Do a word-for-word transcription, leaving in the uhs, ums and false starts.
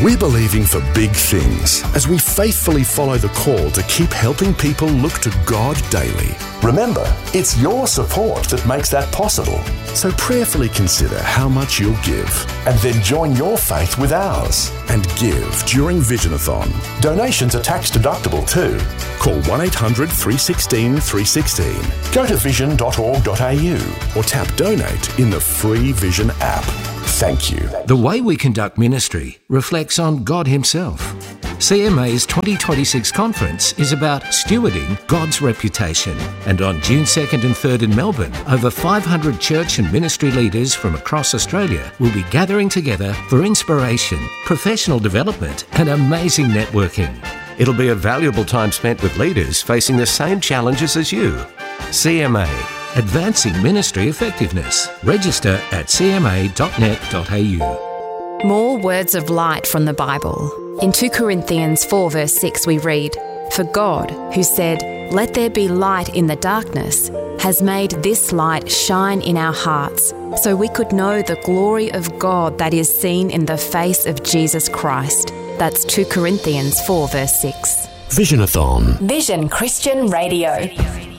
We're believing for big things as we faithfully follow the call to keep helping people look to God daily. Remember, it's your support that makes that possible. So prayerfully consider how much you'll give and then join your faith with ours and give during Visionathon. Donations are tax deductible too. Call one eight hundred three one six three one six. Go to vision dot org dot a u or tap donate in the free Vision app. Thank you. The way we conduct ministry reflects on God Himself. C M A's twenty twenty-six conference is about stewarding God's reputation. And on June second and third in Melbourne, over five hundred church and ministry leaders from across Australia will be gathering together for inspiration, professional development and amazing networking. It'll be a valuable time spent with leaders facing the same challenges as you. C M A, Advancing Ministry Effectiveness. Register at c m a dot net dot a u. More words of light from the Bible. In two Corinthians four verse six we read, "For God, who said, 'Let there be light in the darkness,' has made this light shine in our hearts, so we could know the glory of God that is seen in the face of Jesus Christ." That's two Corinthians four verse six. Visionathon. Vision Christian Radio.